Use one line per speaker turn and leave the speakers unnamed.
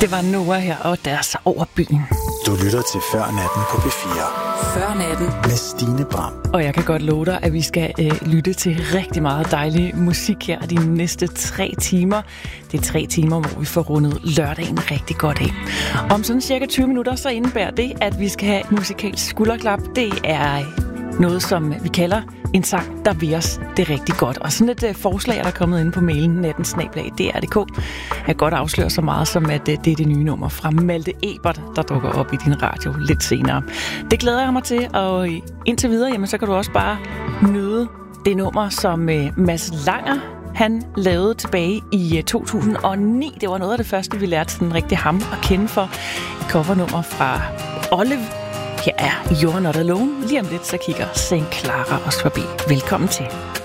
Det var Noah her og deres Over byen.
Du lytter til Før Natten på P4.
Før Natten
med Stine Bram.
Og jeg kan godt love dig, at vi skal lytte til rigtig meget dejlig musik her de næste 3 timer. Det er 3 timer, hvor vi får rundet lørdagen rigtig godt af. Om sådan cirka 20 minutter, så indebærer det, at vi skal have et musikalsk skulderklap. Det er noget, som vi kalder en sang, der vil os det rigtig godt. Og sådan et forslag, der er kommet ind på mailen nattensnabel@dr.dk. Jeg kan godt afsløre så meget som, at det er det nye nummer fra Malte Ebert, der dukker op i din radio lidt senere. Det glæder jeg mig til, og indtil videre, jamen, så kan du også bare nyde det nummer, som Mads Langer han lavede tilbage i 2009. Det var noget af det første, vi lærte sådan rigtig ham at kende for. Et covernummer fra Olive. Her er You're Not Alone. Lige om lidt, så kigger St. Clara også forbi. Velkommen til.